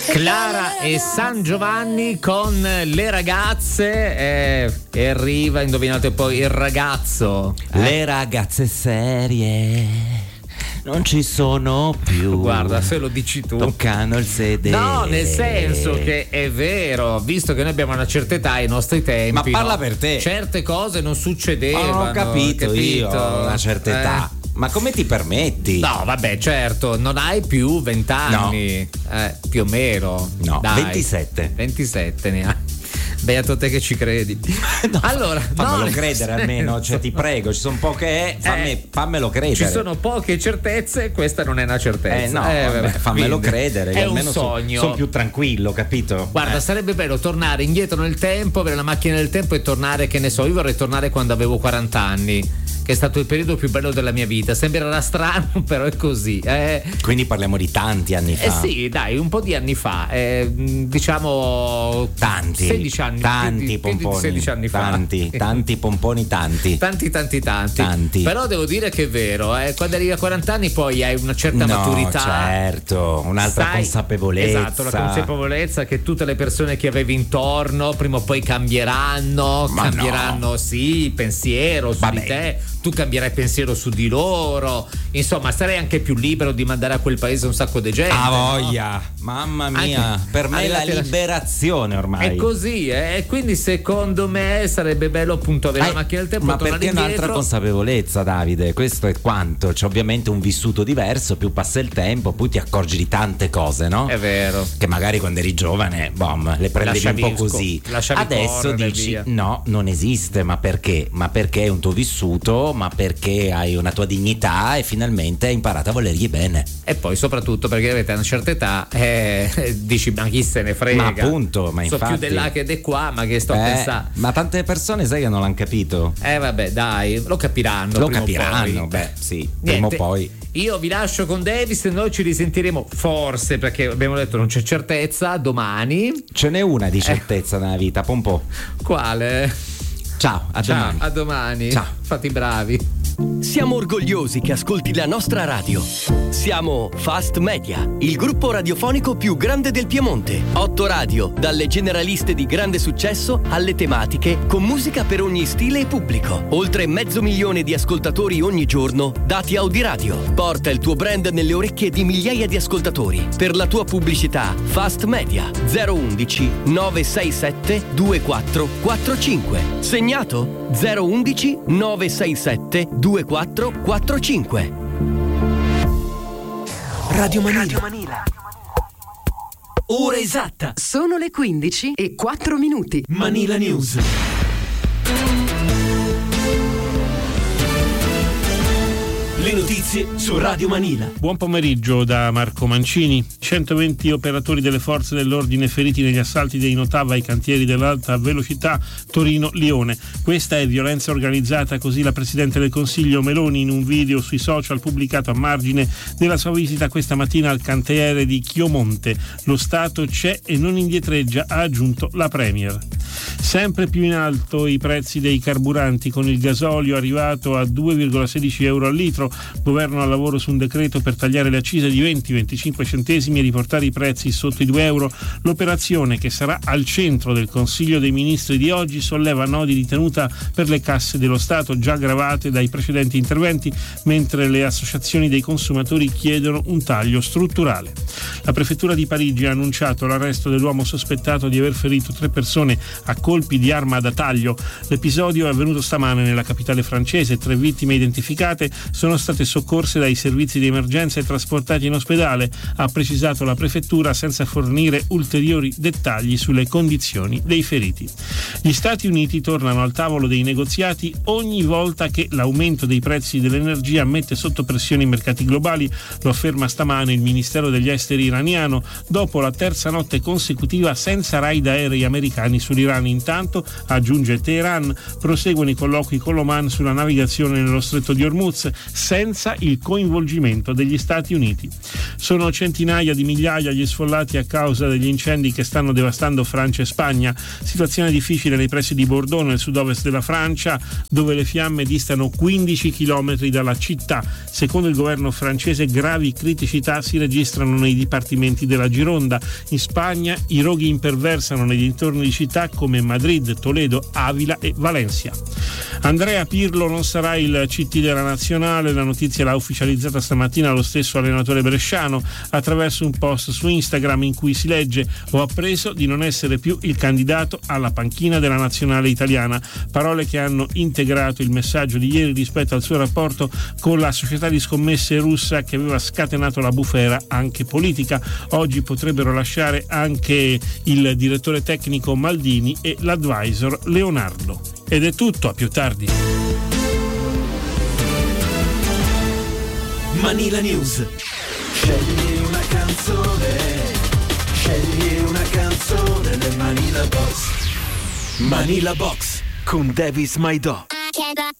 Clara e San Giovanni con le ragazze e arriva, indovinate poi, il ragazzo. Le ragazze serie non ci sono più. Guarda, se lo dici tu. Toccano il sedere. No, nel senso che è vero, visto che noi abbiamo una certa età ai nostri tempi. Ma parla no? per te. Certe cose non succedevano. Ho capito io, una certa età. Ma come ti permetti? No, vabbè, certo, non hai più 20 anni. No. Più o meno. No, dai. 27 ne hai. Beato te che ci credi. No, allora, fammelo credere almeno, cioè ti prego, ci sono poche, fammelo credere. Ci sono poche certezze, questa non è una certezza. Vabbè, fammelo credere, è almeno un sogno. Sono più tranquillo, capito? Guarda, sarebbe bello tornare indietro nel tempo, avere la macchina del tempo e tornare, che ne so, io vorrei tornare quando avevo 40 anni. Che è stato il periodo più bello della mia vita. Sembrerà strano, però è così. Quindi parliamo di tanti anni fa. Sì, dai, un po' di anni fa. Diciamo tanti. 16 anni. Tanti pomponi. 16 anni fa. Tanti pomponi, tanti. Tanti. Però devo dire che è vero, quando arrivi a 40 anni poi hai una certa maturità. Certo, un'altra consapevolezza. Esatto, la consapevolezza che tutte le persone che avevi intorno prima o poi cambieranno. Sì, il pensiero su di te. Tu cambierai pensiero su di loro, insomma sarai anche più libero di mandare a quel paese un sacco di gente. Voglia, no? Mamma mia, per me è la liberazione ormai. È così, e quindi secondo me sarebbe bello appunto avere la macchina del tempo. Ma perché indietro. Un'altra consapevolezza, Davide, questo è quanto. C'è ovviamente un vissuto diverso, più passa il tempo, poi ti accorgi di tante cose, no? È vero. Che magari quando eri giovane, le prendevi un po' così. Adesso dici via. No, non esiste, ma perché? Ma perché è un tuo vissuto, ma perché hai una tua dignità e finalmente hai imparato a volergli bene. E poi soprattutto perché avete una certa età, dici ma chi se ne frega. Ma appunto, ma infatti. So più di là che di qua, ma che sto a pensare. Ma tante persone sai che non l'hanno capito. Vabbè, dai, lo capiranno. Sì, Niente, prima o poi. Io vi lascio con Davis e noi ci risentiremo forse, perché abbiamo detto non c'è certezza, domani. Ce n'è una di certezza nella vita, Pompò. Quale? Ciao, domani. A domani. Ciao. Fate i bravi. Siamo orgogliosi che ascolti la nostra radio. Siamo Fast Media, il gruppo radiofonico più grande del Piemonte. 8 radio, dalle generaliste di grande successo alle tematiche, con musica per ogni stile e pubblico. Oltre 500.000 di ascoltatori ogni giorno, dati Audiradio. Porta il tuo brand nelle orecchie di migliaia di ascoltatori. Per la tua pubblicità, Fast Media 011 967 2445. Segnato? 011 967 2445. Radio Manila. Ora esatta. Sono le 15:04. Manila News. Le notizie su Radio Manila. Buon pomeriggio da Marco Mancini. 120 operatori delle forze dell'ordine feriti negli assalti dei Notava ai cantieri dell'alta velocità Torino-Lione. Questa è violenza organizzata, così la Presidente del Consiglio Meloni in un video sui social pubblicato a margine della sua visita questa mattina al cantiere di Chiomonte. Lo Stato c'è e non indietreggia, ha aggiunto la Premier. Sempre più in alto i prezzi dei carburanti, con il gasolio arrivato a 2,16 euro al litro. Governo al lavoro su un decreto per tagliare le accise di 20-25 centesimi e riportare i prezzi sotto i 2 euro. L'operazione, che sarà al centro del Consiglio dei Ministri di oggi, solleva nodi di tenuta per le casse dello Stato già gravate dai precedenti interventi, mentre le associazioni dei consumatori chiedono un taglio strutturale. La prefettura di Parigi ha annunciato l'arresto dell'uomo sospettato di aver ferito 3 persone a colpi di arma da taglio. L'episodio è avvenuto stamane nella capitale francese. 3 vittime identificate sono state soccorse dai servizi di emergenza e trasportate in ospedale, ha precisato la prefettura senza fornire ulteriori dettagli sulle condizioni dei feriti. Gli Stati Uniti tornano al tavolo dei negoziati ogni volta che l'aumento dei prezzi dell'energia mette sotto pressione i mercati globali, lo afferma stamane il Ministero degli Esteri iraniano dopo la terza notte consecutiva senza raid aerei americani sull'Iran. L'Iran intanto, aggiunge Teheran, proseguono i colloqui con l'Oman sulla navigazione nello stretto di Hormuz senza il coinvolgimento degli Stati Uniti. Sono centinaia di migliaia gli sfollati a causa degli incendi che stanno devastando Francia e Spagna. Situazione difficile nei pressi di Bordeaux, nel sud-ovest della Francia, dove le fiamme distano 15 chilometri dalla città. Secondo il governo francese, gravi criticità si registrano nei dipartimenti della Gironda. In Spagna i roghi imperversano nei dintorni di città come Madrid, Toledo, Avila e Valencia. Andrea Pirlo non sarà il CT della nazionale, la notizia l'ha ufficializzata stamattina lo stesso allenatore bresciano attraverso un post su Instagram in cui si legge: ho appreso di non essere più il candidato alla panchina della nazionale italiana, parole che hanno integrato il messaggio di ieri rispetto al suo rapporto con la società di scommesse russa che aveva scatenato la bufera anche politica. Oggi potrebbero lasciare anche il direttore tecnico Maldini e l'advisor Leonardo. Ed è tutto, a più tardi. Manila News. Scegli una canzone nel Manila Box. Manila Box con Davis Maidò.